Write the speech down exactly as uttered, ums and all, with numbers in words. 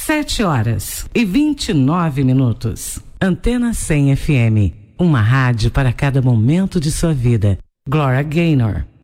Sete horas e vinte e nove minutos. Antena cem F M. Uma rádio para cada momento de sua vida. Gloria Gaynor.